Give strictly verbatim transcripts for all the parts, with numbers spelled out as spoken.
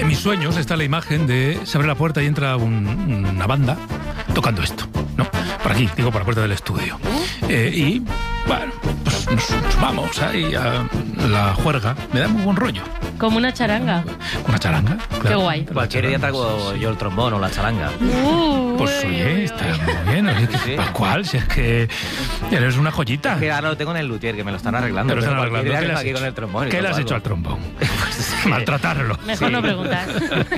En mis sueños está la imagen de se abre la puerta y entra un, una banda tocando esto, ¿no? Por aquí, digo, por la puerta del estudio. Eh, y, bueno, pues nos, nos vamos ahí a la juerga. Me da muy buen rollo. Como una charanga. Una charanga, claro. Qué guay. Cualquier día traigo yo el trombón o la charanga. Uh, Pues uy, oye, uy, está uy. muy bien. Oye, que, Sí. Pascual, si es que eres una joyita. Es que ahora lo tengo en el luthier, que me lo están arreglando. Pero están Pero cualquier arreglando. día ¿Qué le vengo has aquí hecho? con el trombón y ¿Qué le toco has hecho algo. al trombón? Pues es que Maltratarlo. Mejor Sí. no preguntar.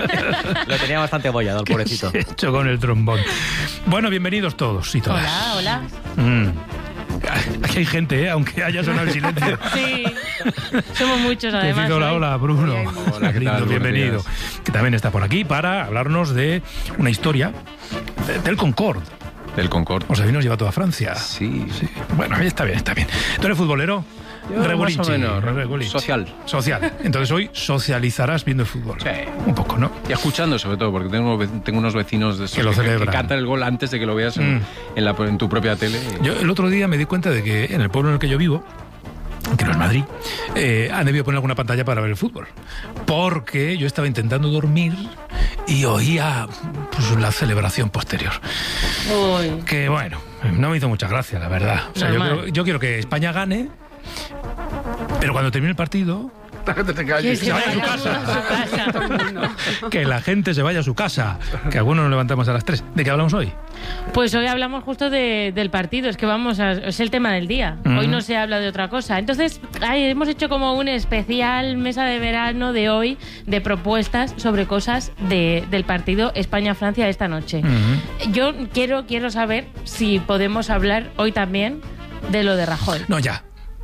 Lo tenía bastante abollado, el ¿Qué pobrecito. has hecho con el trombón? Bueno, bienvenidos todos y todas. Hola, hola. Mm. Aquí hay gente, ¿eh? Aunque haya sonado el silencio. Sí. Somos muchos, Te además. digo hola, hoy. hola, Bruno. Hola, ¿qué Lindo, tal? Buenos bienvenido. días. Que también está por aquí para hablarnos de una historia de- del Concorde. Del Concorde. O sea, hoy nos lleva toda Francia. Sí. Sí. Bueno, está bien, está bien. ¿Tú eres futbolero? Yo, Regulinchi, más o menos. regulinchi. Social. Social. Entonces hoy socializarás viendo el fútbol. Sí. Un poco, ¿no? Y escuchando, sobre todo, porque tengo, tengo unos vecinos de esos Que lo celebran. que cantan el gol antes de que lo veas en, Mm. en, la, en tu propia tele. Yo el otro día me di cuenta de que en el pueblo en el que yo vivo, que no es Madrid, eh, han debido poner alguna pantalla para ver el fútbol. Porque yo estaba intentando dormir y oía pues, la celebración posterior. Uy. Que bueno, no me hizo mucha gracia, la verdad. O sea, yo Normal. quiero, yo quiero que España gane, pero cuando termine el partido, Que se vaya a su casa. a su casa. que la gente se vaya a su casa. Que algunos nos levantamos a las tres. ¿De qué hablamos hoy? Pues hoy hablamos justo de- del partido, es que vamos a, es el tema del día. Mm. Hoy no se habla de otra cosa. Entonces, ay, hemos hecho como un especial mesa de verano de hoy de propuestas sobre cosas de- del partido España-Francia de esta noche. Mm. Yo quiero, quiero saber si podemos hablar hoy también de lo de Rajoy. No, ya.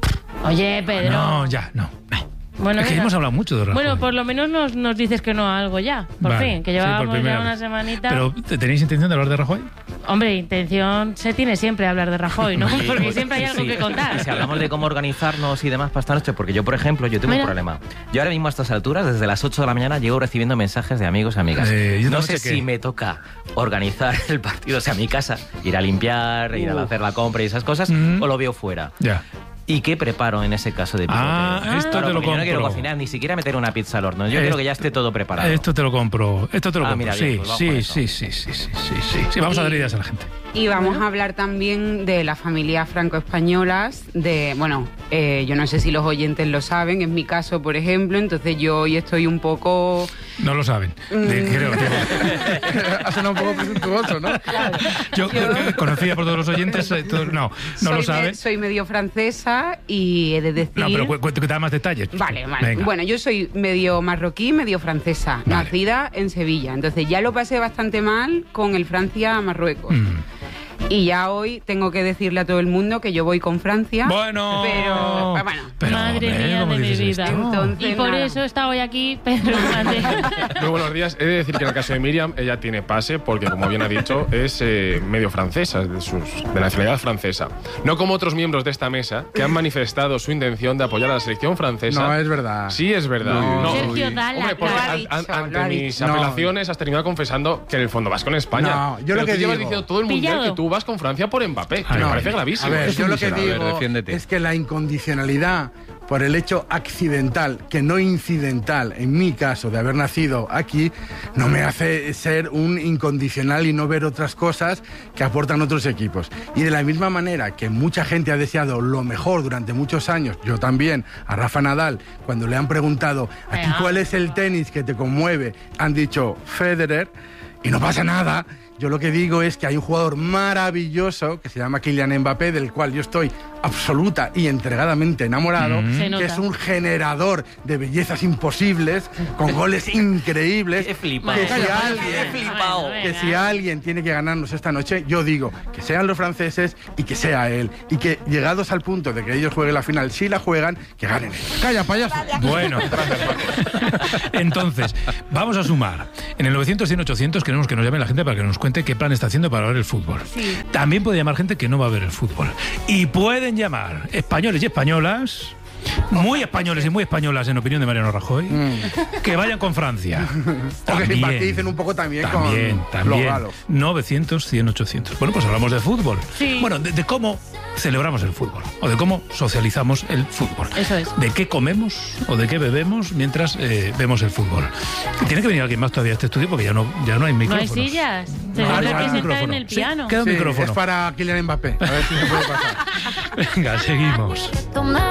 Oye, Pedro. No, ya, no. no. Bueno, es que venga. hemos hablado mucho de Rajoy. Bueno, por lo menos nos, nos dices que no a algo ya, por Vale, fin, que sí, por llevábamos primera ya una vez. semanita. Pero ¿te- ¿tenéis intención de hablar de Rajoy? Hombre, intención se tiene siempre hablar de Rajoy, ¿no? Sí, Porque pues, siempre hay algo sí. que contar. Y si hablamos de cómo organizarnos y demás para esta noche, porque yo, por ejemplo, yo tengo Mira. un problema. Yo ahora mismo a estas alturas, desde las ocho de la mañana, llevo recibiendo mensajes de amigos y amigas. Eh, ¿y esta no noche sé qué? si me toca organizar el partido, o sea, mi casa, ir a limpiar, ir a hacer la compra y esas cosas, Mm. o lo veo fuera. Ya. ¿Y qué preparo en ese caso de picoteo? Ah, esto Claro, te lo porque yo no quiero compro. cocinar, ni siquiera meter una pizza al horno. Yo Es- quiero que ya esté todo preparado. Esto te lo compro. Esto te lo Ah, compro. mira, sí, bien, pues vamos sí, con eso. sí, sí, sí, sí, sí, sí. Sí, vamos a dar ideas a la gente. Y vamos a hablar también de las familias franco-españolas, de, bueno, eh, yo no sé si los oyentes lo saben, en mi caso, por ejemplo, entonces yo hoy estoy un poco... No lo saben. De- Mm. creo, creo. Ha sonado un poco presuntuoso, ¿no? Yo, eh, conocida por todos los oyentes, eh, todo- no, no soy lo me- sabes. soy medio francesa y he de decir... No, pero cu- cuento que te da más detalles. Vale, vale. Venga. Bueno, yo soy medio marroquí, medio francesa, Vale. nacida en Sevilla. Entonces ya lo pasé bastante mal con el Francia-Marruecos. Mm. Y ya hoy tengo que decirle a todo el mundo que yo voy con Francia. Bueno. Pero, bueno. Pero, Madre hombre, mía ¿cómo de mi dices vida. esto? Entonces, Y por nada. eso está hoy aquí Pedro Hernández. Muy buenos días. He de decir que en el caso de Miriam, ella tiene pase porque, como bien ha dicho, es eh, medio francesa, de, sus, de nacionalidad francesa. No como otros miembros de esta mesa que han manifestado su intención de apoyar a la selección francesa. No, es verdad. Sí, es verdad. No. Sergio, da la Hombre, porque Lo ha cara. an- dicho, an- lo ante ha mis dicho. apelaciones has terminado confesando que en el fondo vas con España. No, yo Pero lo que tú llevas digo- diciendo todo el mundial Pillado. que tú vas con Francia por Mbappé. que No, me parece gravísimo. A ver, Es yo un lo que miserable, digo defiéndete. es que la incondicionalidad por el hecho accidental, que no incidental, en mi caso, de haber nacido aquí, no me hace ser un incondicional y no ver otras cosas que aportan otros equipos. Y de la misma manera que mucha gente ha deseado lo mejor durante muchos años, yo también, a Rafa Nadal, cuando le han preguntado ¿a ti cuál es el tenis que te conmueve? Han dicho Federer, y no pasa nada. Yo lo que digo es que hay un jugador maravilloso que se llama Kylian Mbappé, del cual yo estoy absoluta y entregadamente enamorado, Mm. Se que nota. es un generador de bellezas imposibles, con goles increíbles. Qué flipado. Que si Bueno, alguien- Qué flipado. bueno, que si alguien tiene que ganarnos esta noche, yo digo que sean los franceses y que sea él. Y que llegados al punto de que ellos jueguen la final, si la juegan, que ganen ellos. ¡Calla, payaso! Bueno, entonces, vamos a sumar. En el novecientos, cien, ochocientos queremos que nos llame la gente para que nos cuente qué plan está haciendo para ver el fútbol. También puede llamar gente que no va a ver el fútbol. Y pueden llamar españoles y españolas Muy españoles y muy españolas, en opinión de Mariano Rajoy, que vayan con Francia. O que También. simpaticen un poco también, También, con también. los galos. novecientos, cien, ochocientos. Bueno, pues hablamos de fútbol. Sí. Bueno, de, de cómo celebramos el fútbol. O de cómo socializamos el fútbol. Eso es. De qué comemos o de qué bebemos mientras eh, vemos el fútbol. Tiene que venir alguien más todavía a este estudio porque ya no, ya no hay No hay micrófonos. sillas. Se Ah, tendrá no hay que sentar en micrófono. el Sí, piano. queda un Sí, micrófono. es para Kylian Mbappé. A ver si se puede pasar. Venga, seguimos. Tomar